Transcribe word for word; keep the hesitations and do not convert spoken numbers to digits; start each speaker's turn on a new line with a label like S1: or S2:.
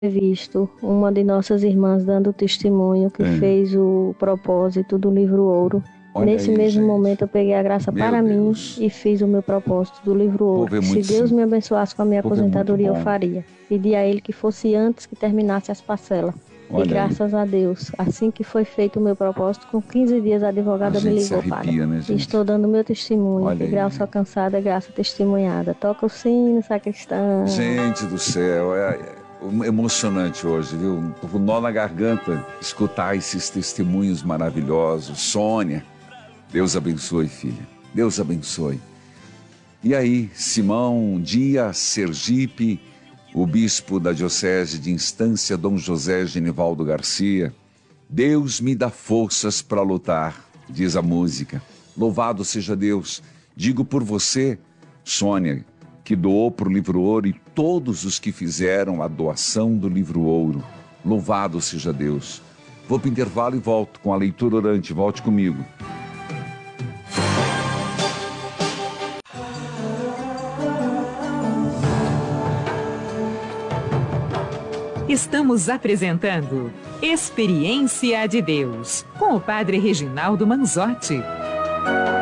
S1: visto uma de nossas irmãs dando testemunho que
S2: É.
S1: fez o propósito do livro Ouro.
S2: Olha
S1: Nesse
S2: aí,
S1: mesmo
S2: gente.
S1: momento eu peguei a graça
S2: Meu
S1: para mim
S2: Deus.
S1: e fiz o meu propósito do livro
S2: O
S1: Ouro.
S2: povo é
S1: Se
S2: muito
S1: Deus
S2: sim-
S1: me abençoasse com a minha
S2: o povo é muito
S1: aposentadoria, eu
S2: bom.
S1: faria. Pedi a ele que fosse antes que terminasse as parcelas. E
S2: Olha aí.
S1: graças a Deus, assim que foi feito o meu propósito, com quinze dias a
S2: A
S1: advogada me
S2: gente se
S1: ligou, padre.
S2: arrepia, né,
S1: E
S2: gente?
S1: estou dando meu testemunho,
S2: Olha
S1: que
S2: aí.
S1: graça alcançada é graça testemunhada. Toca o sino, sacristão.
S2: Gente do céu, é, é emocionante hoje, viu? Tô com nó na garganta escutar esses testemunhos maravilhosos. Sônia, Deus abençoe, filha. Deus abençoe. E aí, Simão Dias Sergipe, o bispo da Diocese de Instância, Dom José Genivaldo Garcia. Deus me dá forças para lutar, diz a música. Louvado seja Deus. Digo por você, Sônia, que doou para o Livro Ouro e todos os que fizeram a doação do Livro Ouro. Louvado seja Deus. Vou para o intervalo e volto com a leitura orante. Volte comigo.
S3: Estamos apresentando Experiência de Deus, com o Padre Reginaldo Manzotti.